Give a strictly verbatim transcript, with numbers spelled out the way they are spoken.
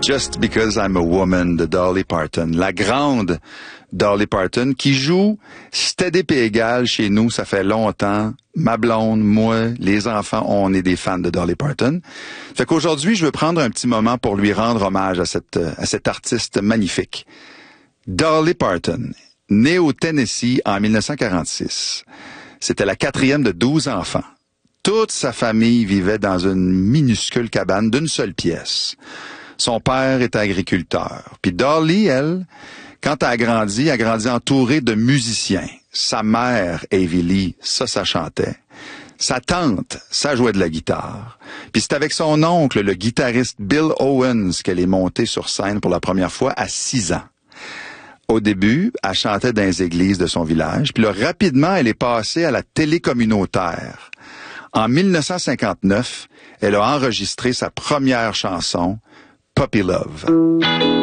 Just Because I'm a Woman de Dolly Parton. La grande Dolly Parton qui joue Steady P égal chez nous, ça fait longtemps. Ma blonde, moi, les enfants, on est des fans de Dolly Parton. Fait qu'aujourd'hui, je veux prendre un petit moment pour lui rendre hommage à cette, à cette artiste magnifique. Dolly Parton, née au Tennessee en mille neuf cent quarante-six. C'était la quatrième de douze enfants. Toute sa famille vivait dans une minuscule cabane d'une seule pièce. Son père était agriculteur. Puis Dolly, elle, quand elle a grandi, elle a grandi entourée de musiciens. Sa mère, Avie Lee, ça, ça chantait. Sa tante, ça jouait de la guitare. Puis c'est avec son oncle, le guitariste Bill Owens, qu'elle est montée sur scène pour la première fois à six ans. Au début, elle chantait dans les églises de son village. Puis là, rapidement, elle est passée à la télé communautaire. En mille neuf cent cinquante-neuf, elle a enregistré sa première chanson, Puppy Love.